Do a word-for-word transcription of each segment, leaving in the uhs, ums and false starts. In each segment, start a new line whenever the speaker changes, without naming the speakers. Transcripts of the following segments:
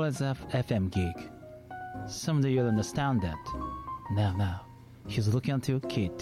was a F M gig. Someday you'll understand that. Now, now, he's looking at your kid.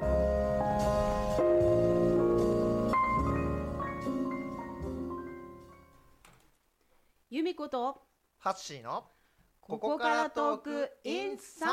由美子と
ハッシーの
ここからトークインサ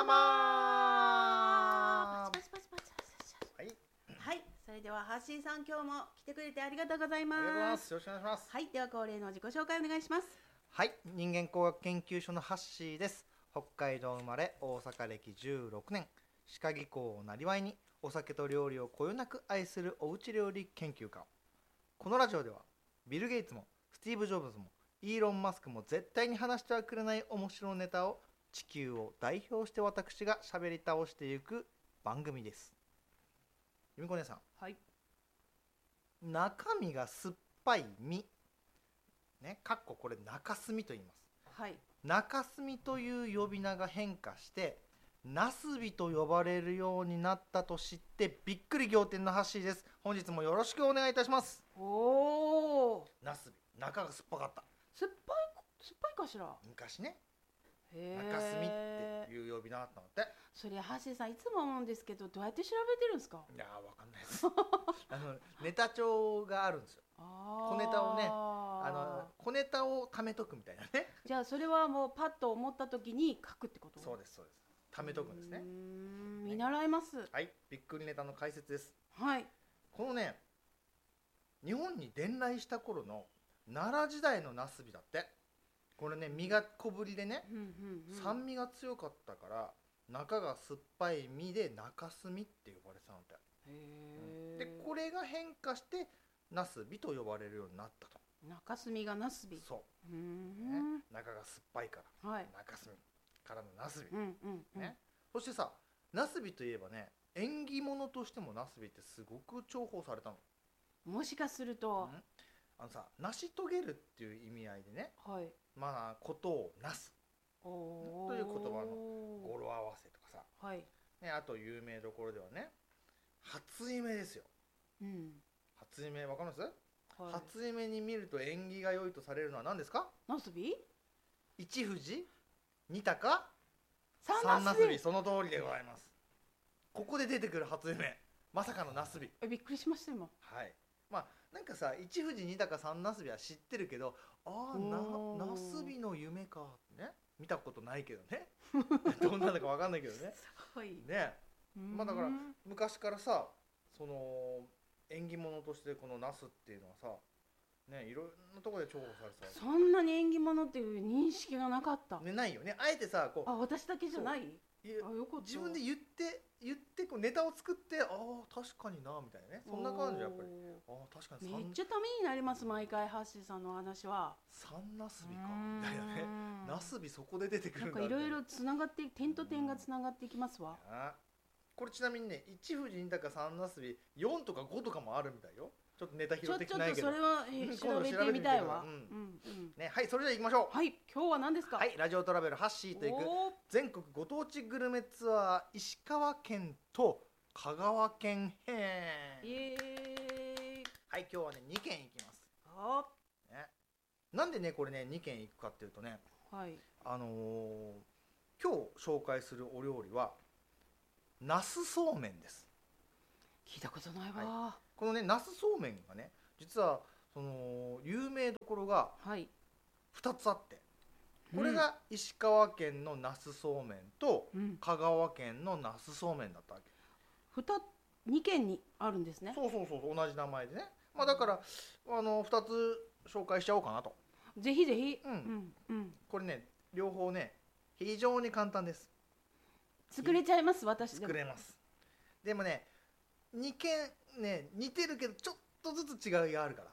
マー。パチパチパチパチパチパチ。
はい、
はい、それではハッシーさん、今日も来てくれてありがとうございます。
ありがとうございます。よろしくお願いします。
はい、では恒例の自己紹介お願いします。
はい、人間工学研究所のハッシーです。北海道生まれ、大阪歴じゅうろくねん、歯科技工をなりわいにお酒と料理をこよなく愛するおうち料理研究家。このラジオではビル・ゲイツもスティーブ・ジョブズもイーロン・マスクも絶対に話してはくれない面白ネタを地球を代表して私が喋り倒していく番組です。由美子姉さん、
はい、
中身が酸っぱい実ね、かっここれ中炭と言います。
はい、
中炭という呼び名が変化してナスビと呼ばれるようになったと知ってびっくり仰天のハッシーです。本日もよろしくお願いいたします。
おー、
ナスビ、中が酸っぱかった。
酸っぱい酸っぱいかしら。
昔ね、
へ
中炭って
ー、
いう呼び名だったのって。
それハッシーさんいつも思うんですけど、どうやって調べてるんですか。
いやーわかんないですあのネタ帳があるんですよ。
あ
小ネタをね、
あ
あの小ネタを貯めとくみたいなね。
じゃあそれはもうパッと思った時に書くってこと。
そうですそうです、貯めとくんですね。
うーん、見習います。
はい、びっくりネタの解説です。
はい、
このね、日本に伝来した頃の奈良時代のナスビだって。これね、実が小ぶりでね、
うんうんうん、
酸味が強かったから中が酸っぱい実で中炭って呼ばれてたのって。
へー、
でこれが変化してナスビと呼ばれるようになったと。
中炭がナスビ。
そうう、
ー
ね
ん、
中が酸っぱいから
はい、
中炭からのナスビ、
うんうんうん、
ね、そしてさ、ナスビといえばね、縁起物としてもナスビってすごく重宝されたの。
もしかすると、
うんあのさ、成し遂げるっていう意味合いでね、
はい、
まあことをなす
おー
という言葉の語呂合わせとかさ、
はい、
ね、あと有名どころではね、初夢ですよ。
うん、
初夢わかります？
はい、
初夢に見ると縁起が良いとされるのは何ですか？
ナスビ、
一富士、二鷹、
三
三ナ
ナスビ。
スビ。その通りでございます。ここで出てくる初夢、まさかのナスビ。
え、びっくりしました今。
はい。まあなんかさ、一富士二鷹三ナスビは知ってるけど、ああな
おー
ナスビの夢かってね、見たことないけどねどんなのかわかんないけどね。
はい
ね、まあだから
うーん、
昔からさ、その縁起物としてこのナスっていうのはさ、ね、いろんなところで重宝されてた。
そんなに縁起物っていう認識がなかった、
ね、ないよね。あえてさ、こう
あ、私だけじゃない。
い
あ、よかった。
自分で言って言ってこうネタを作って、ああ確かになみたいなね、そんな感じ。やっぱりああ確かに
めっちゃためになります、毎回ハッシーさんの話は。
三ナスビかみたいなね。ナスビそこで出てくるんだ
なんかいろいろつながって、点と点がつながっていきますわ。
あこれちなみにね、一富士二鷹三ナスビよんとかごとかもあるみたいよ。ちょっとネタ拾
ちょちょっ
ってきてないけど
とそれはえ
うん
調べてみたいわ。
今度調べてみてください。
うんうん。
ね、はい、それじゃあ行きましょう。
はい、今日は何ですか。
はい、ラジオトラベルハッシーと行く
おー、
全国ご当地グルメツアー石川県と香川県編。
イエーイ。
はい、今日はねにけん行きます、
あ、
ね、なんでねこれねにけん行くかっていうとね、
はい。
あのー、今日紹介するお料理はナスそうめんです。
聞いたことないわ。
このねナスそうめんがね、実はその有名どころが
はい。
ふたつあって、これが石川県のナスそうめんと
うん、うん、
香川県のナスそうめんだったわけ。
ふたにけんにあるんですね。
そうそうそう、同じ名前でね。まあだからあのふたつ紹介しちゃおうかなと。
ぜひぜひ。
うん
うんうん。
これね両方ね非常に簡単です。
作れちゃいます、私でも。
作れます。でもねにけんね似てるけどちょっとずつ違いがあるから、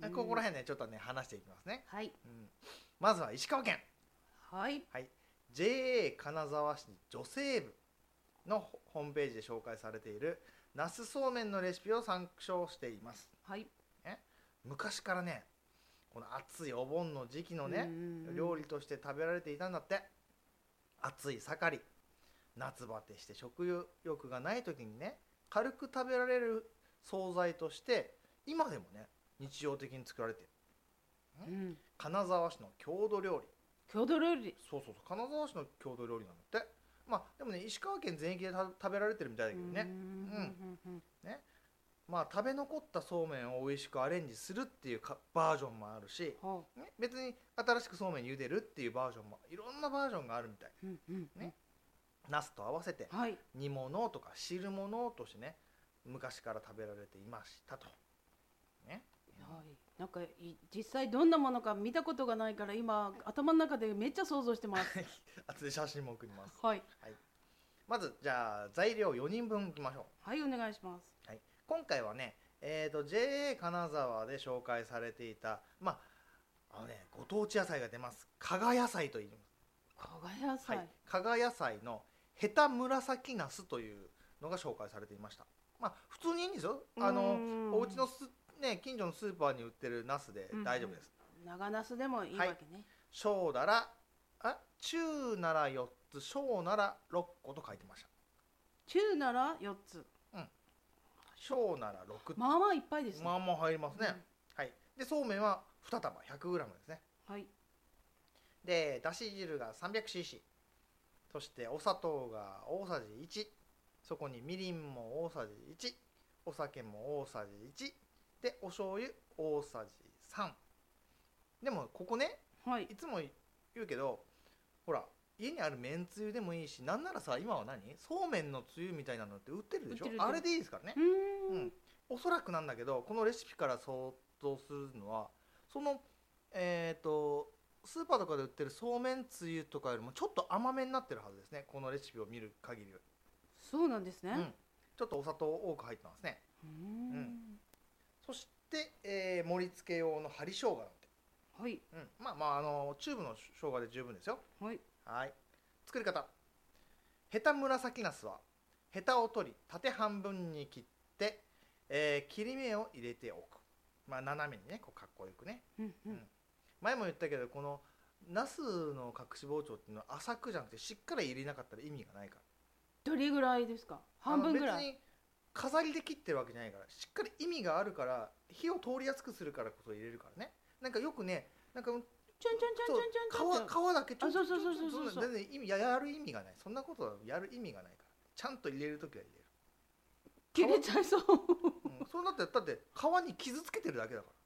うん、
ここら辺ねちょっとね話していきますね。
はい。
うん、まずは石川県。
はい。
はい、ジェーエー 金沢市女性部のホームページで紹介されているナスそうめんのレシピを参照しています。
はい。
ね、昔からねこの暑いお盆の時期のね料理として食べられていたんだって。暑い盛り、夏バテして食欲がない時にね軽く食べられる惣菜として今でもね日常的に作られている、
うん、
金沢市の郷土料理
郷土料理。
そうそうそう、金沢市の郷土料理なんだって。まあでもね、石川県全域でた食べられてるみたいだけどね。
うん
うんね、まあ食べ残ったそうめんを美味しくアレンジするっていうかバージョンもあるし、
はあ
ね、別に新しくそうめん茹でるっていうバージョンもいろんなバージョンがあるみたい。
うんうん
ね、ナスと合わせて
はい。
煮物とか汁物としてね、昔から食べられていましたと。ね、
はい。なんかい実際どんなものか見たことがないから今頭の中でめっちゃ想像してます。
後で写真も送ります。
はい。
まずじゃあ材料よにんぶんいきましょ
はい、お願いします。
う。はい、今回はね、えー、と ジェーエー 金沢で紹介されていた、まああのね、ご当地野菜が出ます。加賀野菜と言います。
加賀野菜。
はい、加賀野菜のヘタ紫ナスというのが紹介されていました。まあ普通にいいんですよ。あのお家のす、ね、近所のスーパーに売ってるナスで大丈夫です。
長ナスでもいいわけね。
小ならあ中ならよっつ、小ならろっこと書いてました。
中ならよっつ。
小ならろく。
まあまあいっぱいですね。
まあまあ入りますね。
うん
はい。でそうめんはに束 ひゃくグラム ですね。
はい。
でだし汁が さんびゃくシーシー、 そしてお砂糖が大さじいち、そこにみりんも大さじいち、お酒も大さじいちで、お醤油大さじさん。でもここね、
はい。
いつも言うけど、ほら家にあるめんつゆでもいいし、なんならさ今は何そうめんのつゆみたいなのって売ってるでしょ。
売ってる売ってる
あれでいいですからね。
うーん。
うん、おそらくなんだけど、このレシピから想像するのは、そのえっ、とスーパーとかで売ってるそうめんつゆとかよりもちょっと甘めになってるはずですね、このレシピを見る限りは。
そうなんですね。
うん、ちょっとお砂糖多く入ってますね。
うーん。
そして、えー盛り付け用の針生姜なんて、
はい。
うん、まあまああのチューブの生姜で十分ですよ。
はい。
はい。作り方。ヘタ紫ナスはヘタを取り縦半分に切って、えー切り目を入れておく。まあ斜めにね、こうかっこよくね。
うんう
うんん。前も言ったけど、このナスの隠し包丁っていうのは浅くじゃなくてしっかり入れなかったら意味がないから。
どれぐらいですか？半分ぐらい。
あの別に飾りで切ってるわけじゃないから、しっかり意味があるから、火を通りやすくするからこそ入れるからね。なんかよくね、なんか
ちょんちょんちょんちょんちょんちょん。
皮皮だけちょっと
あそうそうそうそうそう
全然意味ややる意味がない。そんなことはやる意味がないから。ちゃんと入れるときは入れる。
切れちゃいそう。
うん、そうなってだって皮に傷つけてるだけだから。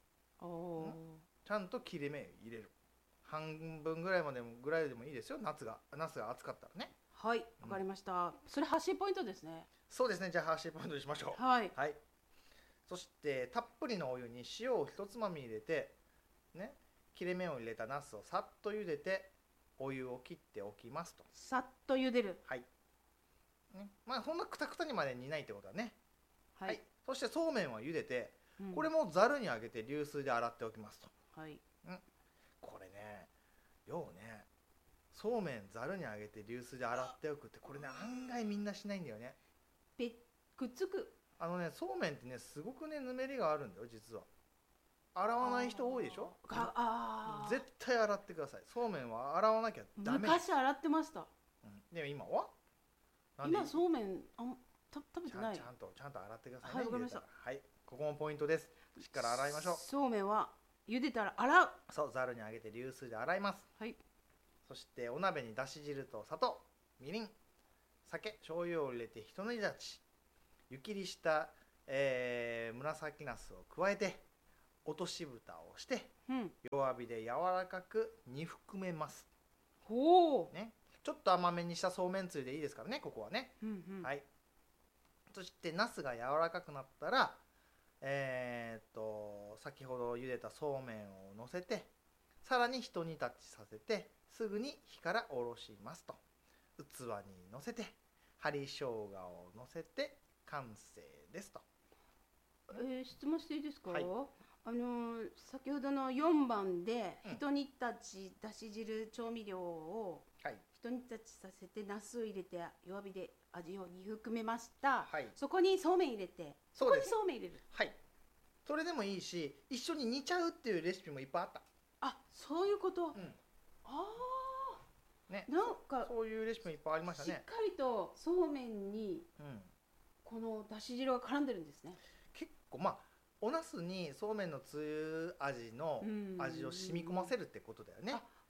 おお。
ちゃんと切れ目入れる。半分ぐらいまでもぐらいでもいいですよ。夏がナスが熱かったらね。
はい、わかりました。それ発信ポイントですね。
そうですね。じゃあハッシュポイントにしましょう。
はい。
はい。そしてたっぷりのお湯に塩を一つまみ入れて、ね、切れ目を入れたナスをさっと茹でてお湯を切っておきますと。
さっと茹でる。
はい。ね、まあそんなくたくたにまで煮ないってことはね。
は
はいい。そしてそうめんは茹でて、
うん
これもざるにあげて流水で洗っておきますと。
はい。
これね、ようね、そうめんざるにあげて流水で洗っておくって、これね案外みんなしないんだよね。
べくっつく。
あのね、そうめんってねすごくねぬめりがあるんだよ実は。洗わない人多いでしょ。
があー
絶対洗ってください。そうめんは洗わなきゃダメ。
昔洗ってました。
うん、でも今はなんで
今そうめんあんた食べてない
ちゃんち。ゃんとちゃんと洗ってくださいね。
はいわかりました
茹でたらはい、ここもポイントです。しっかり洗いましょう。
そうめんは茹でたら洗う。
そう、ざるにあげて流水で洗います。
はい。
そしてお鍋にだし汁と砂糖、みりん、酒、醤油を入れてひと煮立ち。湯切りした、えー紫ナスを加えて落とし蓋をして
うん。
弱火で柔らかく煮含めます。
ほう。
ね、ちょっと甘めにしたそうめんつゆでいいですからね、ここはね。
うんうん。
はい。そしてナスが柔らかくなったら、えーっと先ほど茹でたそうめんをのせて、さらにひと煮立ちさせてすぐに火から下ろしますと。器にのせて針生姜をのせて完成ですと。
えー、質問していいですか？
はい
あのー先ほどのよんばんで
うん
ひと煮立ちだし汁調味料を
はい
ひと煮立ちさせてナスを入れて弱火で味を煮含めました。
はい、
そこにそうめん入れて、そこに
そうです
そうめん入れる。
はい、それでもいいし一緒に煮ちゃうっていうレシピもいっぱいあった。
あ、そういうこと。
うん
あ
ね、
あ、なんか
そういうレシピもいっぱいありましね。
したっかりとそうめんに
うん、
このだし汁が絡んでるんですね。
結構まあお茄子にそうめんのつゆ味の
うん
味を染み込ませるってことだよね。
あ、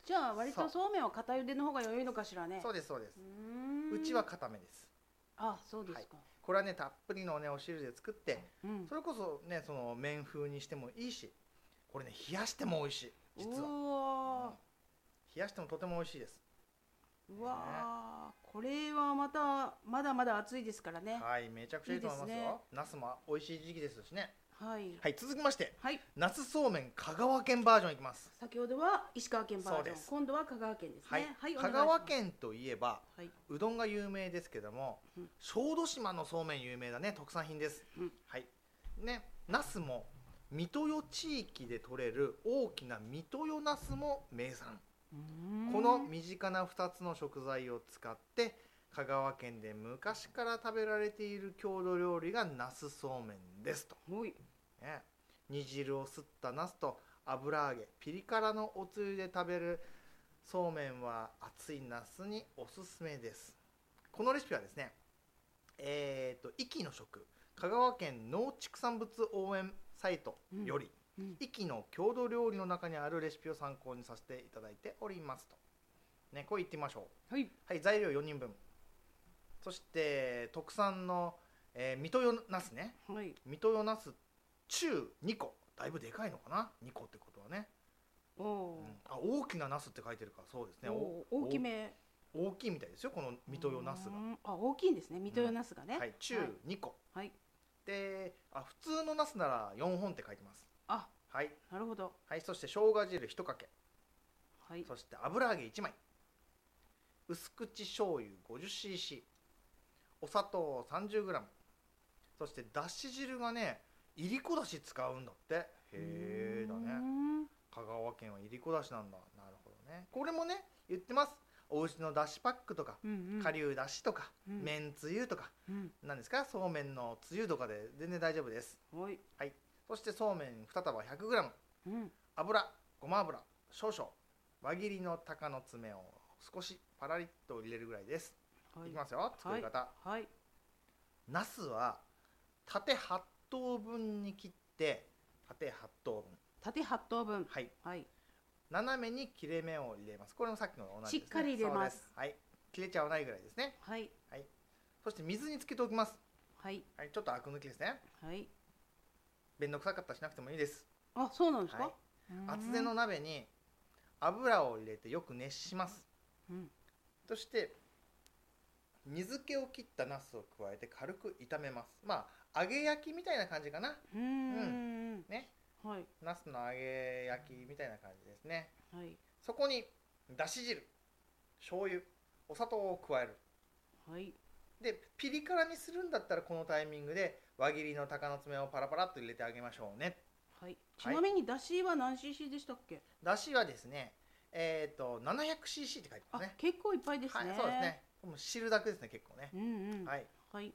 じゃあ割と
そう
そうめんは片茹での方が良いのかしらね。
そうですそうです。
うーん
うちは固めです。
あ、そうですか。
これはねたっぷりのねお汁で作って
うん。
それこそねその麺風にしてもいいしこれね冷やしても美味しい実は。
うわ
冷やしてもとても美味しいです。
ー、うわー、これはまたまだまだ暑いですからね。
はいめちゃくちゃいいと思いますよ。
いいですね
ナスも美味しい時期ですしね。
はい。
はい続きまして
はい。
夏そうめん香川県バージョンいきます。
先ほどは石川県バージョン、
そうです
今度は香川県です
はい
ね。はい。
香川県といえば
お願いし
うどんが有名ですけども、
うん
小豆島のそうめん有名だね特産品です。
うん
はいねナスも三豊地域で採れる大きな三豊ナスも名産。
ます。
この身近なふたつの食材を使って香川県で昔から食べられている郷土料理がナスそうめんですと、
おい。
ね、煮汁を吸ったナスと油揚げピリ辛のおつゆで食べるそうめんは暑い夏におすすめです。このレシピはですねえーと壱岐の食香川県農畜産物応援サイトより、
うん
壱岐の郷土料理の中にあるレシピを参考にさせていただいておりますと、ね、これ言ってみましょう。
はい。
はい材料よにんぶんそして特産の、えー、三豊ナスね
はい。
三豊ナス中にこだいぶでかいのかなにこってことはね、
お
うん
お
あ大きなナスって書いてるからそうです
ー、
ね
お
お
ー大きめ。
大きいみたいですよこの三豊ナスが。
うーんあ、大きいんですね。三豊ナスがね。
はい中にこ、
はい。
であ普通のナスならよんほんって書いてます。
あ、
はい、
なるほど。
はい、そして生姜汁いちかけ
はい。
そして油揚げいちまい薄口醤油 ごじゅっシーシー お砂糖 さんじゅうグラム そしてだし汁がねいりこだし使うんだって。へえだ
うー
ね
ん
香川県はいりこだしなんだ。なるほどねこれもね言ってます。おうちのだしパックとか
うんうん。
顆粒だしとか
うん
めんつゆとか
うん。
なんですかそうめんのつゆとかで全然大丈夫です。
はい。
そしてそうめんに束 ひゃくグラム
うん。
油ごま油少々輪切りの鷹の爪を少しパラリッと入れるぐらいです。
はい
いきますよ作り方。
はい。
ナスは縦はち等分に切って縦はち等分
縦はち等分。
はい
はい。
斜めに切れ目を入れます。これもさっきのと同じです、ね、
しっかり入れます
そうですはい切れちゃわないぐらいですね。
はい。
そして水につけておきます。
はい。
はいちょっとアク抜きですね。
はい。
便の臭かったらしなくてもいいです。
あ、そうなんですか。
はいう
ーん
厚手の。鍋に油を入れてよく熱します。
うん。
そして水気を切ったナスを加えて軽く炒めます。まあ揚げ焼きみたいな感じかな。
うーん。
ね
はい。
ナスの揚げ焼きみたいな感じですね。
はい。
そこにだし汁醤油お砂糖を加える。
はい。
でピリ辛にするんだったらこのタイミングで輪切りの鷹の爪をパラパラっと入れてあげましょうね。
はい。ちなみにだしは何 シーシー でしたっけ。
だしはですねえっ、と ななひゃくシーシー って書いてま
あ
すね。、
結構いっぱいですね。
はいそうですね。もう汁だけですね結構ね。
うんうん。
はい。
はい。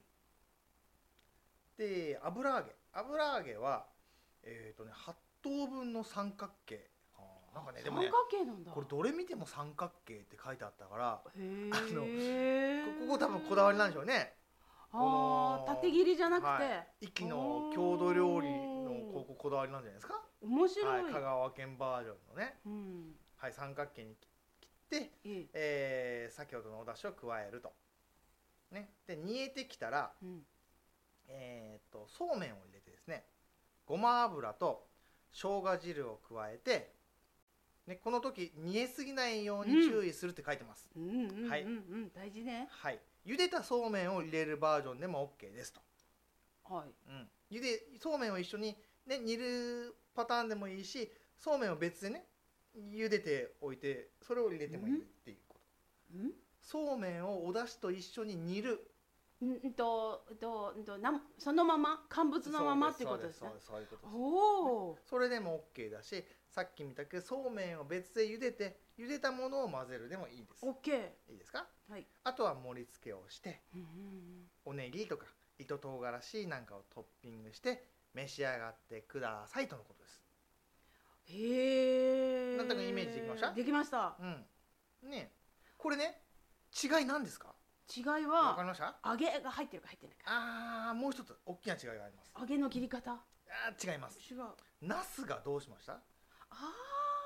で油揚げ油揚げはえっ、とねはち等分の三角形。あーなんかねでもね
三角形なんだ。
これどれ見ても三角形って書いてあったから
へ
あの
え。
ここ多分こだわりなんでしょうね。
ああ、
この
縦切りじゃなくて、
はい壱岐の郷土料理のこここだわりなんじゃないですか。
面白。
はいい、香川県バージョンのね、
うん。
はい、三角形に切って、
ええ。
えー先ほどのお出汁を加えると。ね、で煮えてきたら、
うん。
えー、とそうめんを入れてですねごま油と生姜汁を加えて、ね、この時煮えすぎないように注意するって書いてます。
うんうんうんうん、
はい
大事ね。
はい、茹でたそうめんを入れるバージョンでも OK ですと。
はい。
うん、茹でそうめんを一緒に、ね、煮るパターンでもいいしそうめんを別でね茹でておいてそれを入れてもいいっていうこと。
うん。
そうめんをお出汁と一緒に煮る。
うんうんと、うんと、うんと、なんそのまま乾物のままっていうことですね
そう。ですそうですそういうことです。
おお。
それでも OK だしさっき見たけどそうめんを別で茹でて茹でたものを混ぜるでもいいです。
オッケー。
いいですか。
はい。
あとは盛り付けをして
うんうん
おネギとか糸唐辛子なんかをトッピングして召し上がってくださいとのことです。
うん。へえ。
なんとなくイメージできました？
できました。
うんねえこれね違いなんですか。
違い
わかり
は
ました。
揚げが入ってるか入ってないか。
あーもう一つ大きな違いがあります。
揚げの切り方。
あー違います。
違う。
ナスがどうしました。
ああ、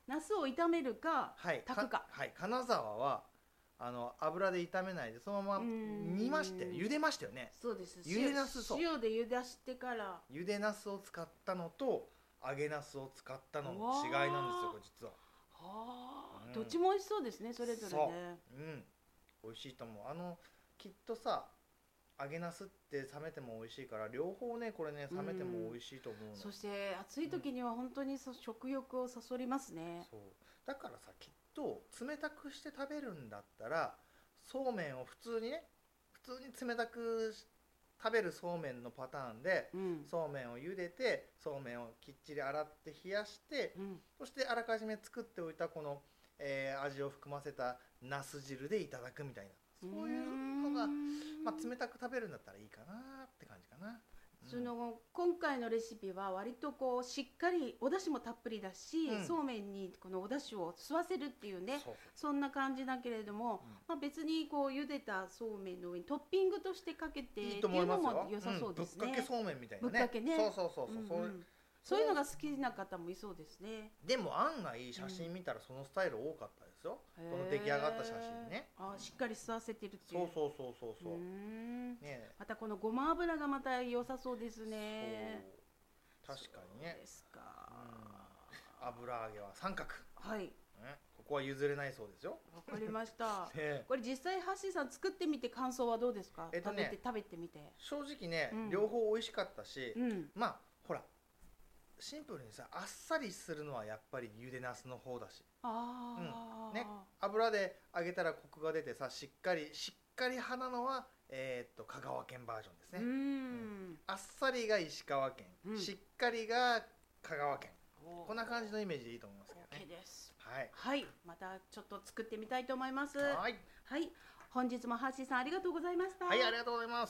ナスを炒めるか、
はい
炊くか。
はい、金沢はあの油で炒めないでそのまま煮まして茹でましたよね。
そうです。
茹でナス、そう、
塩で茹でしてから
茹でナスを使ったのと揚げナスを使ったのの違いなんですよ、これ実は。
はあ、
うん
どっちも美味しそうですね、それぞれね。
そう、うん、美味しいと思う。あのきっとさ、揚げナスって冷めても美味しいから両方ね、これね冷めても美味しいと思うの。
そして暑い時には本当にそ食欲をそそりますね。
そうだからさ、きっと冷たくして食べるんだったらそうめんを普通にね、普通に冷たく食べるそうめんのパターンで、
うん、
そうめんを茹でてそうめんをきっちり洗って冷やして、
うん、
そしてあらかじめ作っておいたこの、えー味を含ませたナス汁でいただくみたいな、そういうのが、まあ、冷たく食べるんだったらいいかなって感じかな。
その今回のレシピは割とこうしっかりお出汁もたっぷりだし、
うん
そうめんにこのお出汁を吸わせるっていうね、
そう
そんな感じだけれども、
うん
まあ、別にこう茹でたそうめんの上にトッピングとしてかけて
いい
って
と思いうますよ。
いのも良さそうですね。
うんぶっかけそうめんみたいなね。
ぶっかけね
そうそうそうそう。
うんうん
それ
そういうのが好きな方もいそうですね。
でも案外写真見たらそのスタイル多かったですよ。
へー
この出来上がった写真ね。
あ、しっかり吸わせてるってい
そうう。そうそうそうそう。
うーん
ね
またこのごま油がまた良さそうですね。
そう確かにね
そう。ですか。
うん油揚げは三角。
はい、
ねここは譲れないそうですよ。
わかりました。
ね
これ実際ハッシーさん作ってみて感想はどうですか？
えっとね
食べて食べてみて。
正直ね、
うん
両方美味しかったし、
うん。
まあほらシンプルにさ、あっさりするのはやっぱり茹でナスの方だし、
ああ、
ね油で揚げたらコクが出てさ、しっかりしっかり派なのはえーっと香川県バージョンですね。
うーん。
あっさりが石川県、
うん
しっかりが香川県、
おー
こんな感じのイメージでいいと思いますけど
OK
ね。
です。
はい
はい、またちょっと作ってみたいと思います。
はい
はい、本日もハッシーさんありがとうございました。
はい、ありがとうございます。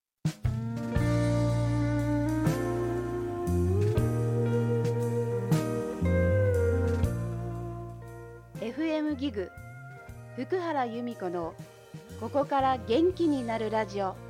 エフエム ギグ福原由美子のここから元気になるラジオ。